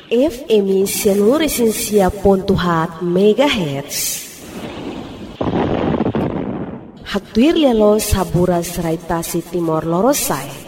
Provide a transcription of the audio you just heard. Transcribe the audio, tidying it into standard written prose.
FM 100.4 MHz. Haktuir lelo sabura serai Tasik Timor Lorosai.